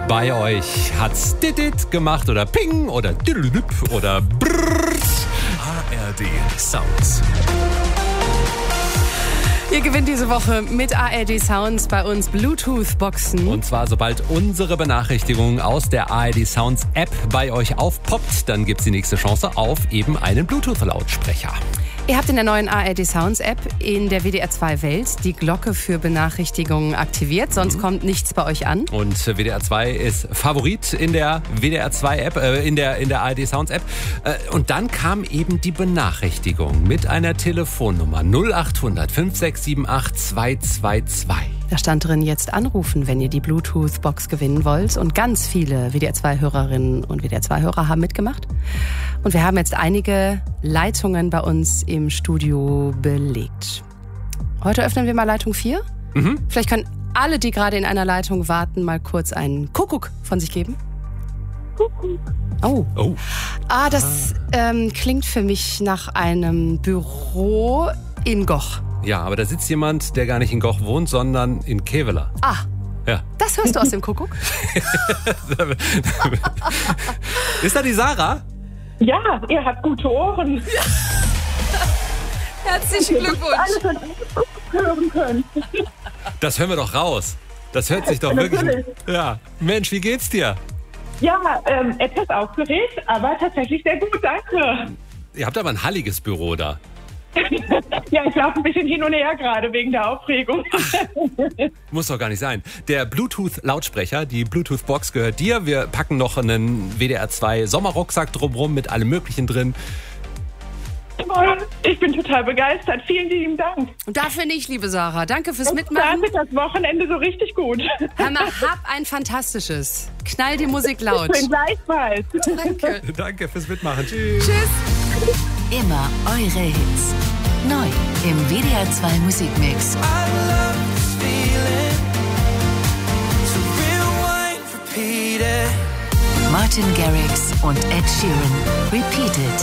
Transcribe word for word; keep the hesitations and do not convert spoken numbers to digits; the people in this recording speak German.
bei euch hat's Didit gemacht oder Ping oder Diddledüpp oder Brrrt. A R D Sounds. Ihr gewinnt diese Woche mit A R D Sounds bei uns Bluetooth-Boxen. Und zwar, sobald unsere Benachrichtigung aus der A R D Sounds App bei euch aufpoppt, dann gibt's die nächste Chance auf eben einen Bluetooth-Lautsprecher. Ihr habt in der neuen A R D Sounds App in der W D R zwei Welt die Glocke für Benachrichtigungen aktiviert, sonst mhm. kommt nichts bei euch an. Und W D R zwei ist Favorit in der W D R zwei App, äh, in der in der A R D Sounds App. Äh, und dann kam eben die Benachrichtigung mit einer Telefonnummer null acht hundert fünf sechs sieben acht zwei zwei zwei. Da stand drin, jetzt anrufen, wenn ihr die Bluetooth-Box gewinnen wollt. Und ganz viele W D R zwei Hörerinnen und W D R zwei Hörer haben mitgemacht. Und wir haben jetzt einige Leitungen bei uns im Studio belegt. Heute öffnen wir mal Leitung vier. Mhm. Vielleicht können alle, die gerade in einer Leitung warten, mal kurz einen Kuckuck von sich geben. Kuckuck. Oh. oh. Ah, das ähm, klingt für mich nach einem Büro in Goch. Ja, aber da sitzt jemand, der gar nicht in Goch wohnt, sondern in Kevela. Ah. Ja. Das hörst du aus dem Kuckuck? Ist da die Sarah? Ja, ihr habt gute Ohren. Ja. Herzlichen Glückwunsch. Alles hören können. Das hören wir doch raus. Das hört sich doch wirklich... Natürlich. Ja. Mensch, wie geht's dir? Ja, ähm, etwas aufgeregt, aber tatsächlich sehr gut, danke. Ihr habt aber ein halliges Büro da. Ja, ich laufe ein bisschen hin und her gerade wegen der Aufregung. Muss doch gar nicht sein. Der Bluetooth-Lautsprecher, die Bluetooth-Box gehört dir. Wir packen noch einen W D R zwei Sommerrucksack drumherum mit allem Möglichen drin. Ich bin total begeistert. Vielen lieben Dank. Und dafür nicht, liebe Sarah. Danke fürs Ich Mitmachen. starte das Wochenende so richtig gut. Hammer, hab ein fantastisches. Knall die Musik laut. Ich bin gleichfalls. Danke. Danke fürs Mitmachen. Tschüss. Tschüss. Immer eure Hits. Neu im W D R zwei Musikmix. Martin Garrix und Ed Sheeran. Repeated.